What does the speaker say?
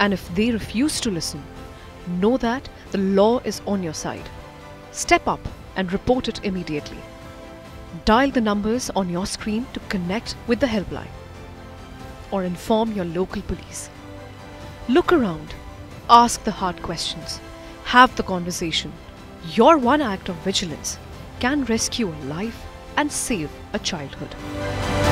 And if they refuse to listen, know that the law is on your side. Step up and report it immediately. Dial the numbers on your screen to connect with the helpline or inform your local police. Look around, ask the hard questions, have the conversation. Your one act of vigilance can rescue a life and save a childhood.